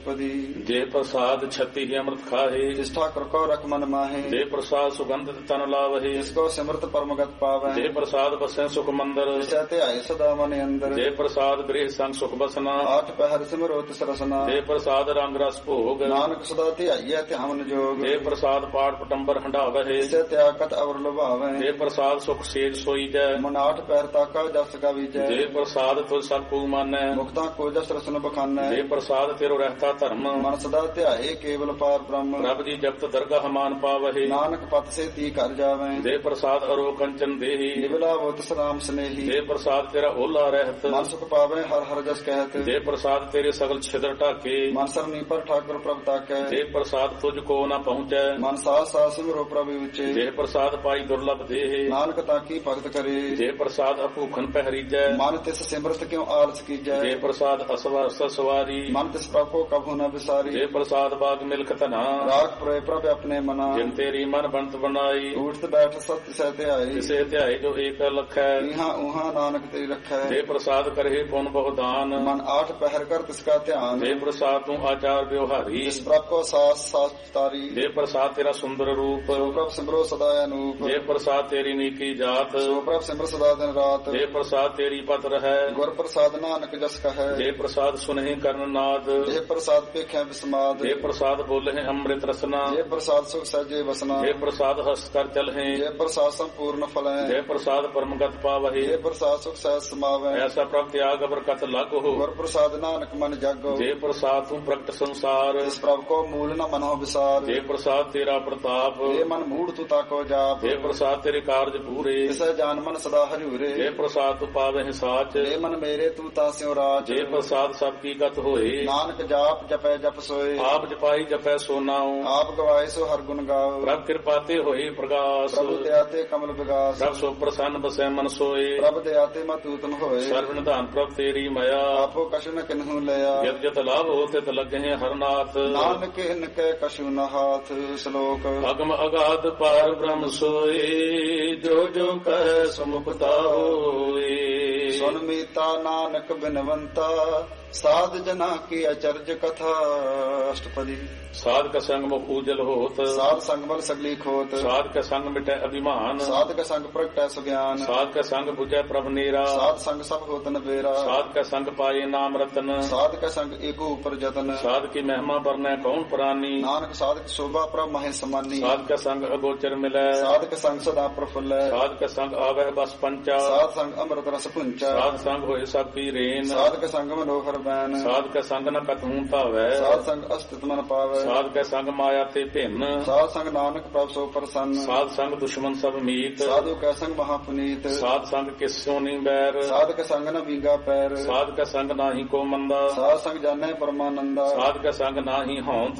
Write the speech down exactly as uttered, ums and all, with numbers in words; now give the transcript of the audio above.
अष्टपदी। जे प्रसाद छत्ती ही अमृत खाहे, जिस ठाकुर को रख मन माहे। जे प्रसाद सुगंधित तन लावहे, जिसको सिमरत परमगत पावे। जे प्रसाद बसे सुख मंदिर, जिसे ध्याए सदा मन अंदर। जे प्रसाद गृह संग सुख बसना, आठ पहर सिमरो तिस रसना। जे प्रसाद रंग रस भोग, नानक सदा ध्याइए ध्यान जोग। जे प्रसाद पाठ पटंबर हंडावहे, जिसे त्यागत अवर लुभावे। जे प्रसाद सुख सेज सोई जय, मन आठ पैर ताका जस का विजय। जे प्रसाद तुझ सब को मानै, मुक्ता को जस रसन बखानै। जे प्रसाद तेरो रहता धर्म, मन सदा ध्याए केवल पार ब्रह्म। प्रभ जी जपत दरगाह मान पावहे, नानक पत से ती कर जावे। जे प्रसाद अरो कंचन देही, निबला वो तिस राम स्नेही। जे प्रसाद तेरा ओला रहत, मन सुख पावे हर हर जस कहत। जे प्रसाद तेरे सगल छिद्र ढाके, मन सरनी पर ठाकुर प्रभ ताकै। जे प्रसाद तुझको न पहुँचै, मन सास सास सिमरो प्रभु उचे। जे प्रसाद पाई दुर्लभ देहे, नानक ताकी भगत करे। जे प्रसाद अभूखन पहरीजै, मन तिस सिमरत क्यों आलस कीजै। जे प्रसाद असवर सवारी, मन तिस प्रभ को कभू न बिसारी। जे प्रसाद बाग मिल्क तना, राख प्रय प्रभ अपने मना। जिन तेरी मन बनत बनाई, उठत बैठ सत्य सहते आई। जिसे ध्याय जो एक लख है, यहाँ उहाँ नानक तेरी रखै। जे प्रसाद करहे पुन बहुदान, मन आठ पहर कर तिसका ध्यान। जे प्रसाद तू आचार व्यवहारी, जिस प्रभ को सास सास तारी। जे प्रसाद तेरा सुंदर रूप, सो प्रभ सिमरो सदा अनूप। जे प्रसाद तेरी नीकी जात, सो प्रभ सिमर सदा दिन रात। जे प्रसाद तेरी पत्र है, गुर प्रसाद नानक जस कहे। जे प्रसाद सुनहि कर्ण नाद, जे प्रसाद पेखे विस्माद। जे प्रसाद बोले अमृत रसना, जे प्रसाद सुख सहजे बसना। जे प्रसाद हंस कर चलहे, जे प्रसाद संपूर्ण फलै। जे प्रसाद परमगत पावहे, जे प्रसाद सुख सहज समावै। ऐसा प्रभ त्याग बरकत लाग हो, गुर प्रसाद नानक मन जागो। जे प्रसाद तू प्रकट संसार, जिस प्रभ को मूल न मनो विसार। जे प्रसाद तेरा प्रताप, जे मन मूढ़ तू ताको जाप। जे प्रसाद तेरे कार्य पूरे, जिसे जान मन सदा हजूरे। जे प्रसाद तू पावे साच, जे मन मेरे तू तास्यो राज। जे प्रसाद सब की गत होए, नानक जाप जपै जप सोए। आप जपाई जपै सो नाउ, आप गवाए सो हर गुण गाओ। प्रभ कृपाते होए प्रकाश, प्रभु दयाते कमल विगास। प्रभ सो प्रसन्न बसै मन सोए, प्रभ दयाते मतूतन होए। सर्व निधान प्रभ तेरी मया, आपो कछु न किन्हु लया। जत जत लाभ हो तित लगे हरनाथ, नानक इनके कछु न हाथ। श्लोक अगम अगाध पार ब्रह्म सोए, जो जो कह सुमुखता होए। सुन मीता नानक बिनवंता, साध जना की अचर्ज कथा। अष्टपदी। साध का संग मुख उजल होत, साध संग बल सगली खोत। साध का संग मिटै अभिमान, साध का संग प्रगटै सुज्ञान। साध का संग बुझै प्रभ नेरा, साध संग सब होत न बेरा। साध का संग पाए नाम रतन, साध का संग एको ऊपर जतन। साध की महिमा बरनै कौन प्राणी, नानक साध की शोभा प्रभ महे समानी। साध का संग अगोचर मिलै, साध का संग सदा प्रफुल्ल। साध का संग आवह बस पंचा, साध संग अमृत रस पुंचा। साध संग होए सब की रेन, साध का संग मनोहर बैन। साध का संग न कतहूं तावै, साध संग अस्तित्व मन पावै। साध का संग माया ते भिन्न, साध संग नानक प्रभ सो प्रसन्न। साध संग दुश्मन सब मीत, साधु का संग महापुनीत। साध संग किस सोनी बैर, साध का संग न बींगा पैर। साध का संग नाही को मंदा, साध संग जाने परमानंदा। साध का संग नाही हौं